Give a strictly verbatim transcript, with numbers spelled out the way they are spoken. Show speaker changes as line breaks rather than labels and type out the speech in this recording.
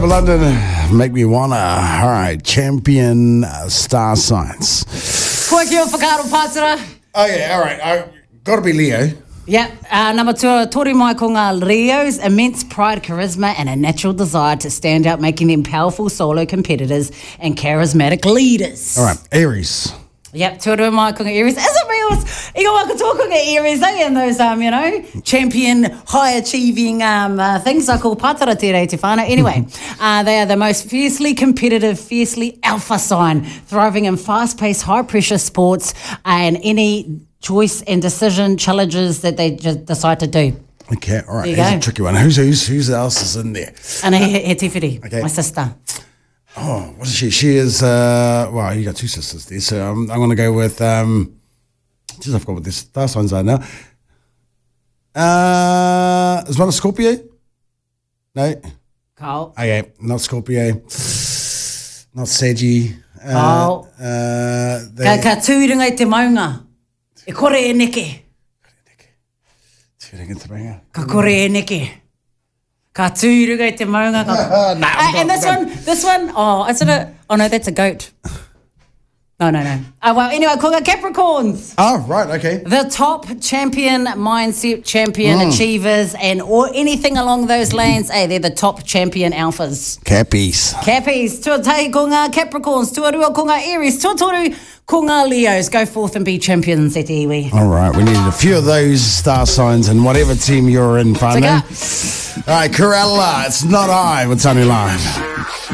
London, make me wanna. All right, champion uh, star signs.
Koe ki o whakaaro pātara.
Oh yeah, all right. I gotta be Leo.
Yep. Uh, number two, tori mai ko ngā Leos, immense pride, charisma, and a natural desire to stand out, making them powerful solo competitors and charismatic leaders.
All right, Aries.
Yep, tuarua mai ko ngā Aries. As it feels, i ka waka tō ko ngā Aries, they and those, um, you know, champion, high-achieving um, uh, things I call pātara te rei te whānau. Anyway, uh, they are the most fiercely competitive, fiercely alpha sign, thriving in fast-paced, high-pressure sports and any choice and decision challenges that they just decide to do.
Okay, all right.
There you
Here's
go.
a tricky one. Who's who's who's else is in there?
And he, he tifiri,
Okay.
my sister.
Oh, what is she? She is. Uh, well, you got two sisters there, so I'm I'm gonna go with. Um, geez, I forgot what this star signs are now. Uh, is one a Scorpio? No.
Carl.
Okay, not Scorpio. Not Saggy. Uh,
Oh.
Uh, they,
Ka, ka tūringa i te maunga. E kore e neke.
Tūringa te maunga.
Ka kore e neke. Ka tūringa i te maunga. Ka...
Nah,
Uh, and this one, this one, oh, is it a, oh no, that's a goat. No, no, no. Oh, well, anyway, ko ngā Capricorns.
Oh, right, okay.
The top champion mindset, champion
Mm.
achievers, and or anything along those lanes. Hey, they're the top champion alphas.
Cappies.
Cappies, tuatai ko ngā Capricorns, tuarua ko ngā Aries, tuatoru ko ngā Leos. Go forth and be champions, e te iwi.
All right, we needed a few of those star signs in whatever team you're in, partner. All right, Corella, it's not I with Tony Live.